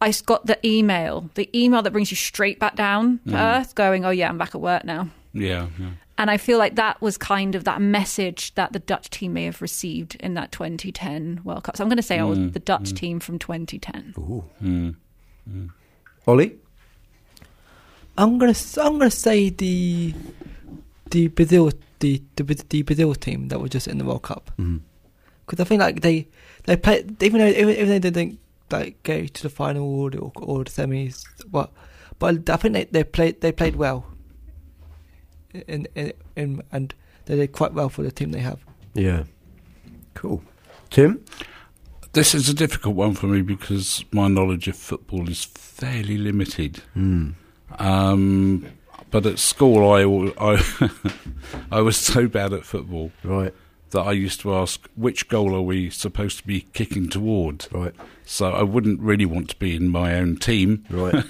I got the email that brings you straight back down to earth, going, oh yeah, I'm back at work now. Yeah. And I feel like that was kind of that message that the Dutch team may have received in that 2010 World Cup. So I'm going to say I was the Dutch team from 2010. Ooh. Ollie? I'm gonna say the Brazil Brazil team that was just in the World Cup, because I think like they played, even though they didn't like go to the final or the semis, but I think they played well, and they did quite well for the team they have. Yeah, cool. Tim? This is a difficult one for me because my knowledge of football is fairly limited. But at school, I was so bad at football, Right. that I used to ask, which goal are we supposed to be kicking toward? Right. So I wouldn't really want to be in my own team. Right.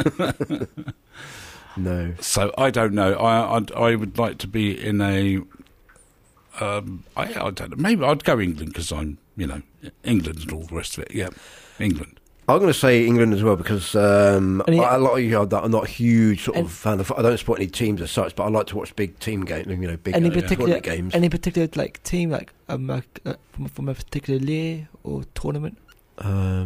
No. So I don't know. I would like to be in a... I don't know. Maybe I'd go England because I'm, England and all the rest of it. Yeah, England. I'm going to say England as well because I'm not a huge sort of fan of. I don't support any teams as such, but I like to watch big team games. Big tournament games. Any particular like team from a particular league or tournament? No.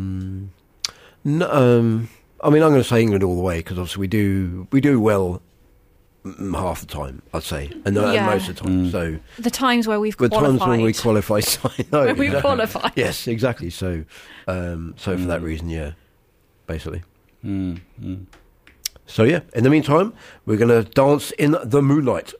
I'm going to say England all the way because obviously we do well half the time, I'd say, and most of the time. So the times where we've qualified. The times when we qualify, we qualified. Yes, exactly. So, for that reason, yeah, basically. So yeah. In the meantime, we're going to dance in the moonlight.